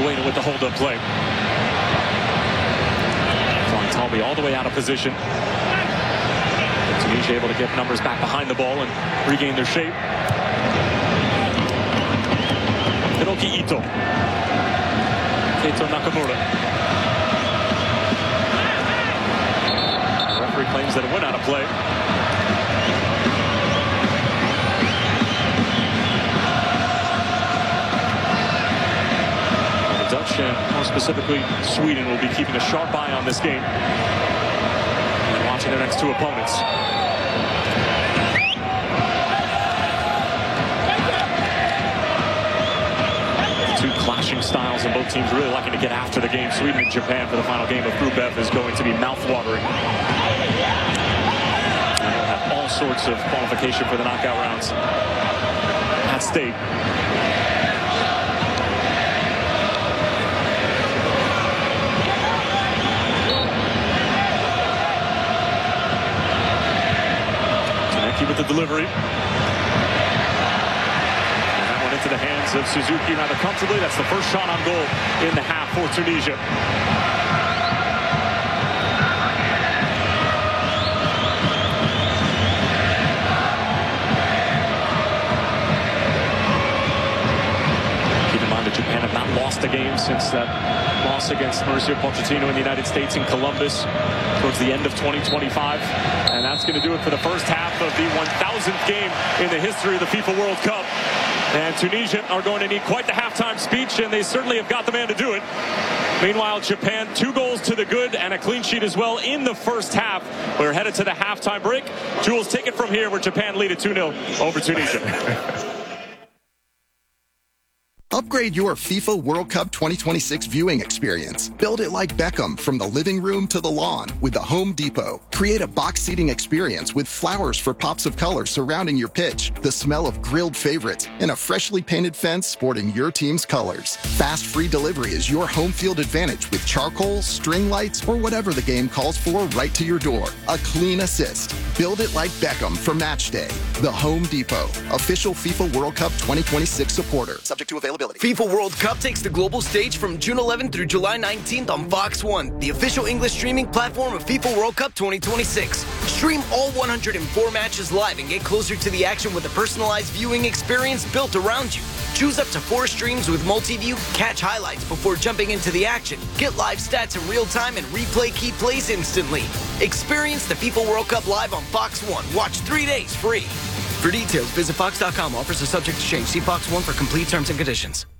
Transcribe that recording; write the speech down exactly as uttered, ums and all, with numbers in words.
Luena with the hold-up play. Talbi all the way out of position. Tunisia able to get numbers back behind the ball and regain their shape. Hiroki Ito. Keito Nakamura. The referee claims that it went out of play. Dutch and more specifically Sweden will be keeping a sharp eye on this game and watching their next two opponents. Two clashing styles and both teams really liking to get after the game. Sweden and Japan for the final game of Group F is going to be mouth-watering. And we'll have all sorts of qualification for the knockout rounds at stake. With the delivery. And that one into the hands of Suzuki rather comfortably. That's the first shot on goal in the half for Tunisia. Keep in mind that Japan have not lost a game since that loss against Mauricio Pochettino in the United States in Columbus towards the end of twenty twenty-five. And that's going to do it for the first half of the one thousandth game in the history of the FIFA World Cup. And Tunisia are going to need quite the halftime speech, and they certainly have got the man to do it. Meanwhile, Japan, two goals to the good and a clean sheet as well in the first half. We're headed to the halftime break. Jules, take it from here where Japan lead at two nil over Tunisia. Upgrade your FIFA World Cup twenty twenty-six viewing experience. Build it like Beckham from the living room to the lawn with the Home Depot. Create a box seating experience with flowers for pops of color surrounding your pitch, the smell of grilled favorites, and a freshly painted fence sporting your team's colors. Fast free delivery is your home field advantage with charcoal, string lights, or whatever the game calls for right to your door. A clean assist. Build it like Beckham for match day. The Home Depot, official FIFA World Cup twenty twenty-six supporter. Subject to availability. FIFA World Cup takes the global stage from June eleventh through July nineteenth on Fox one, the official English streaming platform of FIFA World Cup twenty twenty-six. Stream all one hundred four matches live and get closer to the action with a personalized viewing experience built around you. Choose up to four streams with multi-view, catch highlights before jumping into the action, get live stats in real time, and replay key plays instantly. Experience the FIFA World Cup live on Fox one. Watch three days free. For details, visit fox dot com. Offers are subject to change. See Fox one for complete terms and conditions.